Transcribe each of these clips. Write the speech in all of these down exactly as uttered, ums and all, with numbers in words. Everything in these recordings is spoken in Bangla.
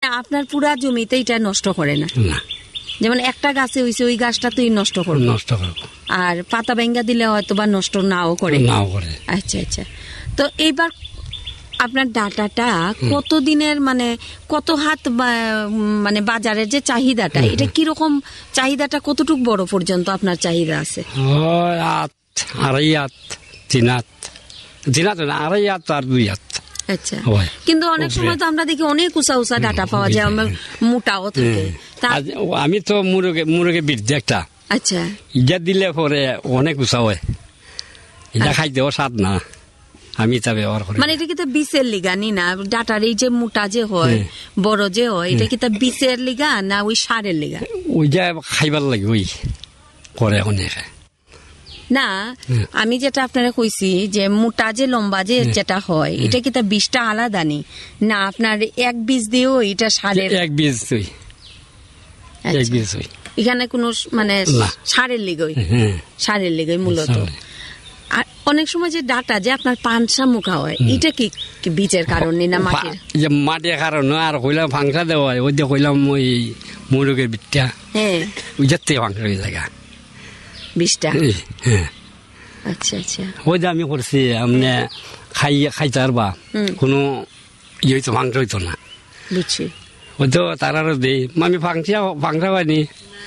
আপনার পুরা জমিতে এটা নষ্ট করে না? না, যেমন একটা গাছে হইছে ওই গাছটা তুই নষ্ট করবো, নষ্ট করবো। আর পাতা ভেঙ্গা দিলে হয়তো বা নষ্ট নাও করে। নাও করে। আচ্ছা আচ্ছা। তো এইবার আপনার ডাটাটা কতদিনের মানে কত হাত মানে বাজারের যে চাহিদাটা এটা কিরকম, চাহিদাটা কতটুকু বড় পর্যন্ত আপনার চাহিদা আছে? আট আড়াই হাত তিন হাত তিন হাত না আড়াই হাত আর দুই হাত। আচ্ছা, কিন্তু অনেক সময় তো আমরা দেখি অনেক উঁচা উঁচা ডাটা পাওয়া যায়, মোটাও থাকে। আমি তো মুরগে মুরগে বৃদ্ধি একটা। আচ্ছা, ইটা দিলে পরে অনেক উঁচা হয়, এটা খাইতেও স্বাদ না। আমি তা ব্যবহার করি। মানে এটা কি তো বিষের লিগা নি না ডাটার এই যে মোটা যে হয় বড় যে হয় এটা কি তা বিষের লিগা না ওই সারের লিগা? ওই যে খাইবার লাগে ওই করে অনেক না। আমি যেটা আপনারা কইছি যে মোটা যে লম্বা যে যেটা হয় এটা কি তা বিষটা আলাদা নি না আপনার এক বীজ দিয়েও এটা সারের? এক বীজ তুই এক বীজ তুই এখানে কোনো মানে সারের লিগই সারের লিগই মূলত। আর অনেক সময় যে ডাটা যে আপনার পানসা মুখা হয় এটা কি বীজের কারণে না মাটির? যে মাটির কারণে। আর কইলাম ফাংসা দেওয়া হয় ওই যে কইলাম ওই মুরগের বিটটা, হ্যাঁ ওই যাতে ফাংসা হয়ে যায় বিষটা। হ্যাঁ আচ্ছা আচ্ছা। ওই যে আমি করছি আপনি খাই খাইতে পারবা কোনো ইয়ে হইতো ফাংসা হইতো না। বুঝছি। ওই তো তার আরো দেই আমি ফাংসা ফাংসা হয়নি।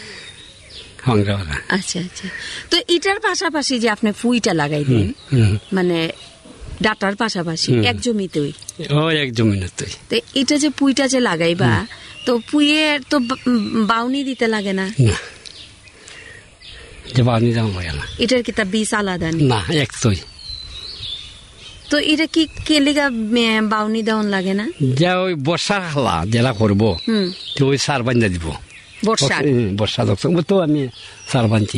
আচ্ছা আচ্ছা। তো এটার পাশাপাশি যে আপনি ফুইটা লাগাই দিন মানে ডাটার পাশাপাশি এক জমিতেই? ও এক জমিতে। তো এটা যে পুইটা যে লাগাইবা তো পুইয়ের তো বাউনি দিতে লাগে না? বাউনি দেওয়া লাগে না। এটার কি তা বীজ আলাদা না? একটাই। তো এটা কি কেলিগা বাউনি দেওয়ান লাগে না? যে ওই বর্ষা খালা যেটা করবো ওই সার বান্ধা দিব। বর্ষা বর্ষা তো আমি সার বানছি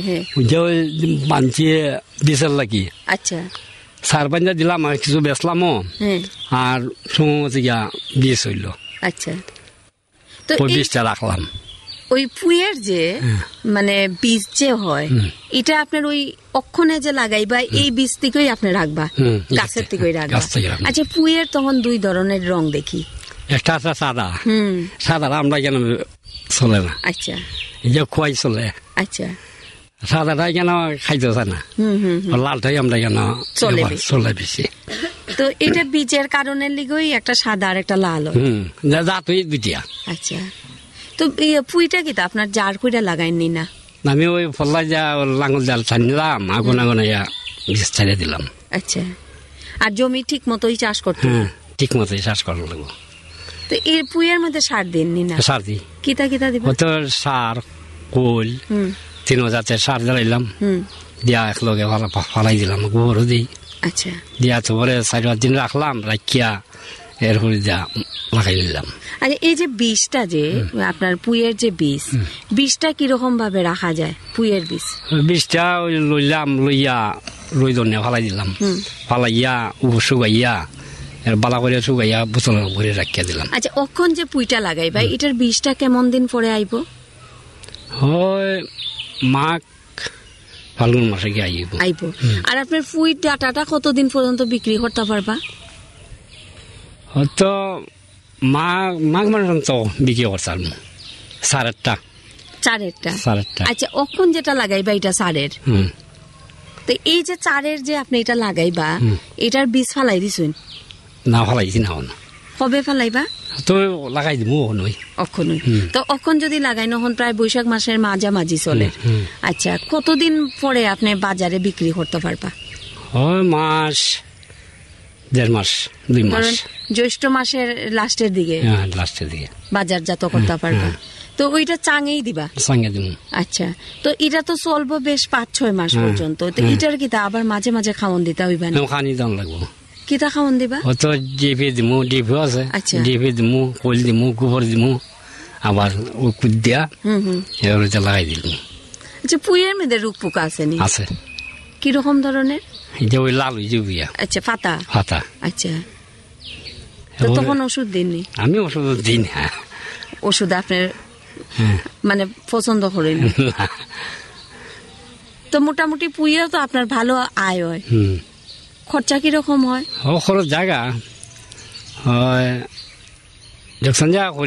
বানছি বিশাল লাগি। আচ্ছা, সার বান্ধা দিলাম আর কিছু বেচলামও আর সময় বিষ হইল। আচ্ছা, তো ওই বীজটা রাখলাম। ওই পুয়ের যে মানে বীজ যে হয় এটা আপনার ওই অক্ষণে যে লাগাইবা এই বীজ থেকেই আপনি রাখবা, গাছের থেকেই রাখবা। আচ্ছা, পুয়ের তখন দুই ধরনের রং দেখি, একটা আছে সাদা, সাদা আমরা কেন চলে না। আচ্ছা, এই যে খোয়াই চলে। আচ্ছা, সাদাটাই কেন খাইতে চায় না, লালটাই আমরা কেন চলে চলে বেশি। তো এটা বীজের কারণে লিগেই একটা সাদা আর একটা লাল হয়। জাতই দুটিয়া। আচ্ছা, তো পুইটা কি তা আপনার জার কইরা লাগাইনি না? আমি ওই ফল্লা যা লাঙ্গল জাল ছাড়লাম, আগুন আগুন বীজ ছাড়িয়ে দিলাম। আচ্ছা, আর জমি ঠিক মতোই চাষ করতে? হ্যাঁ, ঠিক মতোই চাষ করা লাগবো। তো এই পুইয়ের মধ্যে সার দিননি না? সার দিই। কিতা কিতা দিব? তো সার কোল তিন জাতের সার জ্বালাইলাম, দিয়া একলগে ফালাই দিলাম, গোবরও দিই। আচ্ছা, দিয়া তো পরে চার পাঁচ দিন রাখলাম, রাখিয়া এরপরে যা লাগাই দিলাম। আচ্ছা, এই যে বীজটা যে আপনার পুইয়ের যে বীজ, বীজটা কিরকম ভাবে রাখা যায়? পুইয়ের বীজ বীজটা লইলাম, লইয়া রই ধনে ফালাই দিলাম, ফালাইয়া শুকাইয়া বালা করে শুকাইয়া বোতল ভরে রাখিয়া দিলাম। আচ্ছা, অখন যে পুইটা লাগাইবা এটার বীজটা কেমন দিন পরে আইব? হয় মাঘ ফাল্গুন মাসে গিয়ে আইব আইব। আর আপনার পুই ডাটাটা কতদিন পর্যন্ত বিক্রি করতে পারবা? হয়তো মাঘ মাঘ মাস তো বিক্রি করতাম সাড়েটা চারেরটা। সাড়েটা। আচ্ছা, অখন যেটা লাগাইবা এটা সারের, তো এই যে চারের যে আপনি এটা লাগাইবা এটার বীজ ফালাই দিছুন না? ফালাইছি না। কবে ফালাইবা? তো লাগাই দিব নই অখনই। তো অখন যদি লাগাই নহন প্রায় বৈশাখ মাসের মাঝামাঝি চলে। আচ্ছা, কতদিন পরে আপনি বাজারে বিক্রি করতে পারবা? হয় মাস দেড় মাস দুই মাস। জ্যৈষ্ঠ মাসের লাস্টের দিকে লাস্টের দিকে বাজারজাত করতে পারবা। তো ওইটা চাঙেই দিবা? চাঙে দিব। আচ্ছা, তো এটা তো চলবো বেশ পাঁচ ছয় মাস পর্যন্ত। তো এটার কি তা আবার মাঝে মাঝে খাওয়ান দিতে হইবা না? খানি দাম লাগবো। কিতা খাওয়ান দিবা? তো ডিপি দিমু, ডিপি আছে, ডিপি দিমু, কোল দিমু, গোবর দিমু, আবার কুদ দিয়া এবার লাগাই দিলাম। আচ্ছা, পুইয়ের মধ্যে রোগ পোকা আছে নি? আছে। কিরকম ধরনের? ওই লাল হয়ে যাবি। আচ্ছা, পাতা পাতা। আচ্ছা, তো তখন ওষুধ দিননি? আমি ওষুধ দিই না। ওষুধ আপনার মানে পছন্দ করেন? তো মোটামুটি পুইয়েও তো আপনার ভালো আয় হয়, খরচা কিরকম হয়? ও খরচ জায়গা হয় যখন যা